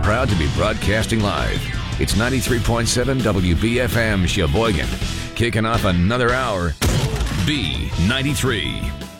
Proud to be broadcasting live. It's 93.7 WBFM Sheboygan. Kicking off another hour. B93.